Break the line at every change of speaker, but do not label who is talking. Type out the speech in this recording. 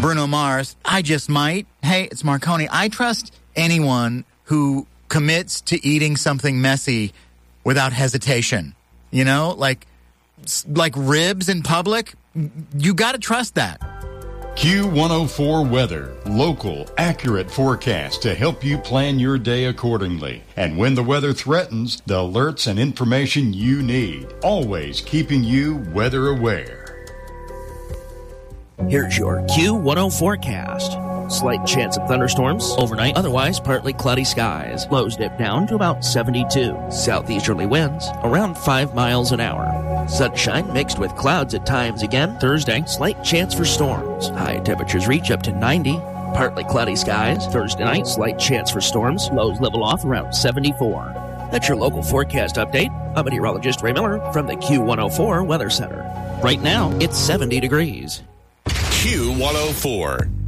Bruno Mars, I just might. Hey, it's Marconi. I trust anyone who commits to eating something messy without hesitation. You know, like ribs in public. You got to trust that.
Q104 weather. Local, accurate forecast to help you plan your day accordingly. And when the weather threatens, the alerts and information you need. Always keeping you weather aware.
Here's your Q10 forecast. Slight chance of thunderstorms overnight, otherwise partly cloudy skies. Lows dip down to about 72. Southeasterly winds around 5 miles an hour. Sunshine mixed with clouds at times again. Thursday, slight chance for storms. High temperatures reach up to 90. Partly cloudy skies. Thursday night, slight chance for storms. Lows level off around 74. That's your local forecast update. I'm meteorologist Ray Miller from the Q104 Weather Center. Right now, it's 70 degrees.
Q104.